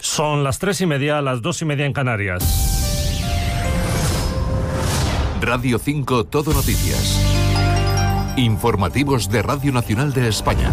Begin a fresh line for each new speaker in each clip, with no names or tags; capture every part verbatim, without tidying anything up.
Son las tres y media, las dos y media en Canarias.
Radio cinco Todo Noticias. Informativos de Radio Nacional de España.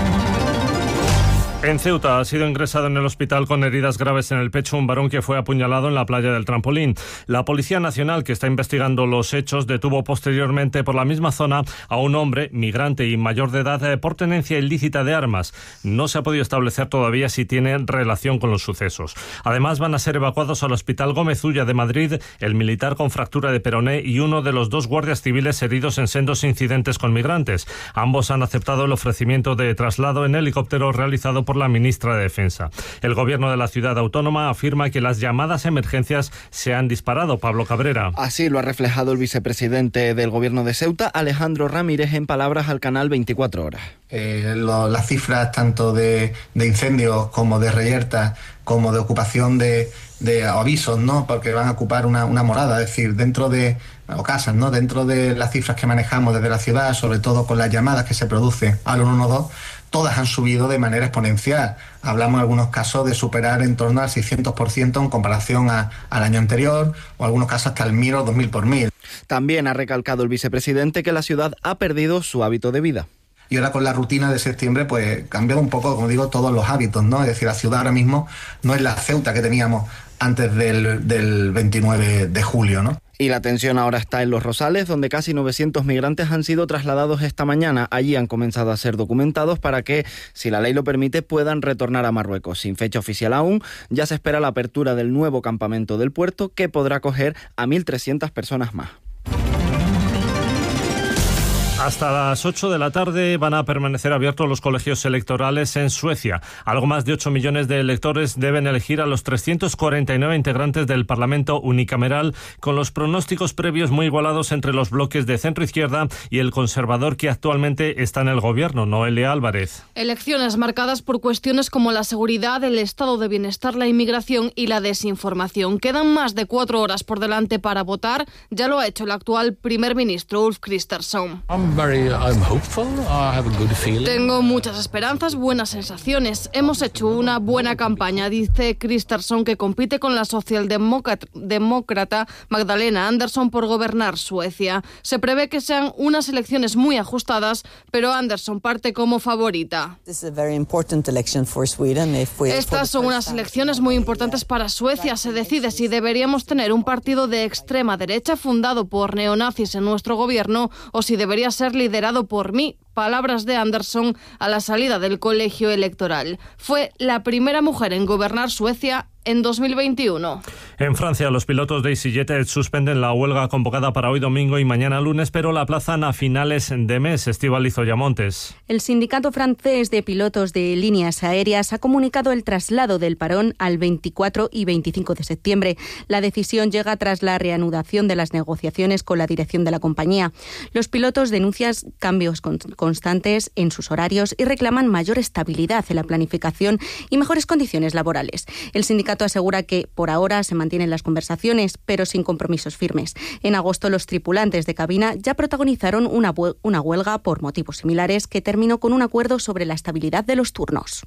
En Ceuta ha sido ingresado en el hospital con heridas graves en el pecho un varón que fue apuñalado en la playa del Trampolín. La Policía Nacional, que está investigando los hechos, detuvo posteriormente por la misma zona a un hombre, migrante y mayor de edad, por tenencia ilícita de armas. No se ha podido establecer todavía si tiene relación con los sucesos. Además, van a ser evacuados al Hospital Gómez Ulla de Madrid el militar con fractura de peroné y uno de los dos guardias civiles heridos en sendos incidentes con migrantes. Ambos han aceptado el ofrecimiento de traslado en helicóptero realizado por la ministra de Defensa. El gobierno de la ciudad autónoma afirma que las llamadas a emergencias se han disparado. Pablo Cabrera.
Así lo ha reflejado el vicepresidente del gobierno de Ceuta, Alejandro Ramírez, en palabras al canal veinticuatro horas.
Eh, lo, las cifras tanto de, de incendios como de reyertas, como de ocupación de, de avisos, ¿no? Porque van a ocupar una, una morada, es decir, dentro de, o casas, ¿no? Dentro de las cifras que manejamos desde la ciudad, sobre todo con las llamadas que se producen al ciento doce, todas han subido de manera exponencial. Hablamos en algunos casos de superar en torno al seiscientos por ciento en comparación a, al año anterior, o en algunos casos hasta el mil o dos mil por mil.
También ha recalcado el vicepresidente que la ciudad ha perdido su hábito de vida.
Y ahora con la rutina de septiembre, pues cambiado un poco, como digo, todos los hábitos, ¿no? Es decir, la ciudad ahora mismo no es la Ceuta que teníamos antes del, del veintinueve de julio, ¿no?
Y la atención ahora está en Los Rosales, donde casi novecientos migrantes han sido trasladados esta mañana. Allí han comenzado a ser documentados para que, si la ley lo permite, puedan retornar a Marruecos. Sin fecha oficial aún, ya se espera la apertura del nuevo campamento del puerto, que podrá acoger a mil trescientas personas más.
Hasta las ocho de la tarde van a permanecer abiertos los colegios electorales en Suecia. Algo más de ocho millones de electores deben elegir a los trescientos cuarenta y nueve integrantes del Parlamento unicameral, con los pronósticos previos muy igualados entre los bloques de centro-izquierda y el conservador que actualmente está en el gobierno. Noelia Álvarez.
Elecciones marcadas por cuestiones como la seguridad, el estado de bienestar, la inmigración y la desinformación. Quedan más de cuatro horas por delante para votar. Ya lo ha hecho el actual primer ministro Ulf Kristersson.
Very, I'm hopeful. I have a good feeling.
Tengo muchas esperanzas, buenas sensaciones. Hemos hecho una buena campaña, dice Kristersson, que compite con la socialdemócrata Magdalena Andersson por gobernar Suecia. Se prevé que sean unas elecciones muy ajustadas, pero Andersson parte como favorita. Estas son unas elecciones muy importantes para Suecia. Se decide si deberíamos tener un partido de extrema derecha fundado por neonazis en nuestro gobierno o si debería ser liderado por mí. Palabras de Andersson a la salida del colegio electoral. Fue la primera mujer en gobernar Suecia en dos mil veintiuno.
En Francia, los pilotos de EasyJet suspenden la huelga convocada para hoy domingo y mañana lunes, pero la aplazan a finales de mes. Estíbaliz Oyamontes.
El sindicato francés de pilotos de líneas aéreas ha comunicado el traslado del parón al veinticuatro y veinticinco de septiembre. La decisión llega tras la reanudación de las negociaciones con la dirección de la compañía. Los pilotos denuncian cambios constantes en sus horarios y reclaman mayor estabilidad en la planificación y mejores condiciones laborales. El sindicato asegura que por ahora se mantienen las conversaciones, pero sin compromisos firmes. En agosto, los tripulantes de cabina ya protagonizaron una, una huelga por motivos similares que terminó con un acuerdo sobre la estabilidad de los turnos.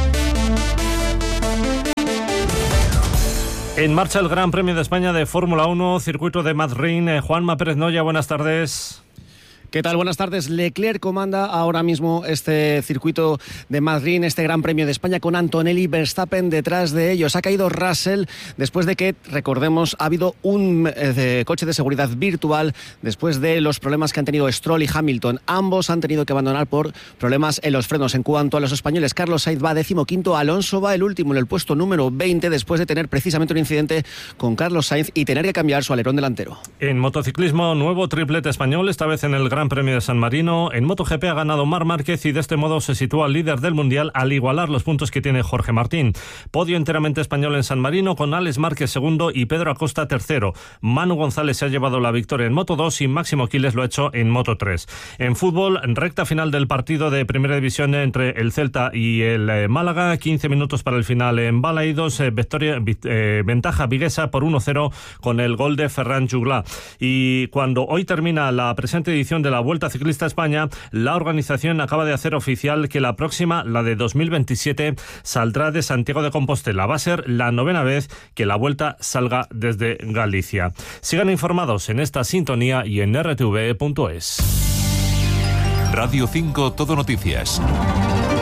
En marcha el Gran Premio de España de Fórmula uno, circuito de Madrid. Juanma Pérez Noya, buenas tardes.
¿Qué tal? Buenas tardes. Leclerc comanda ahora mismo este circuito de Madrid, este Gran Premio de España, con Antonelli, Verstappen detrás de ellos. Ha caído Russell después de que, recordemos, ha habido un eh, de coche de seguridad virtual después de los problemas que han tenido Stroll y Hamilton. Ambos han tenido que abandonar por problemas en los frenos. En cuanto a los españoles, Carlos Sainz va decimoquinto, Alonso va el último en el puesto número veinte después de tener precisamente un incidente con Carlos Sainz y tener que cambiar su alerón delantero.
En motociclismo, nuevo triplete español, esta vez en el Gran Premio de San Marino. En MotoGP ha ganado Marc Márquez y de este modo se sitúa líder del Mundial al igualar los puntos que tiene Jorge Martín. Podio enteramente español en San Marino con Alex Márquez segundo y Pedro Acosta tercero. Manu González se ha llevado la victoria en Moto dos y Máximo Quiles lo ha hecho en Moto tres. En fútbol, recta final del partido de Primera División entre el Celta y el eh, Málaga. quince minutos para el final en Balaidos. Eh, victoria, eh, ventaja viguesa por uno cero con el gol de Ferran Juglà. Y cuando hoy termina la presente edición del de la Vuelta Ciclista a España, la organización acaba de hacer oficial que la próxima, la de dos mil veintisiete, saldrá de Santiago de Compostela. Va a ser la novena vez que la Vuelta salga desde Galicia. Sigan informados en esta sintonía y en r t v punto es.
Radio cinco Todo Noticias.